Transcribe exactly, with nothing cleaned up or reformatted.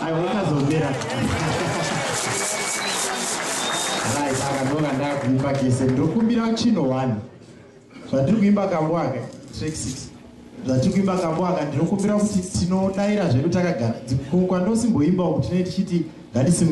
aiwa wakazomera right akandonga ndakuimba kese ndokumbira chino one zvatiri kuimba kambwaka track six zvatiri kuimba kambwaka ndinokumbira kuti tinodaira zvedu takagara kwandosimboimba kuti tinenge tichiti ngatisi